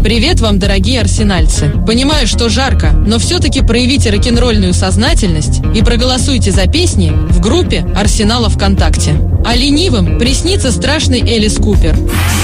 Привет вам, дорогие арсенальцы. Понимаю, что жарко, но все-таки проявите рок-н-ролльную сознательность и проголосуйте за песни в группе Арсенала ВКонтакте. А ленивым приснится страшный Элис Купер.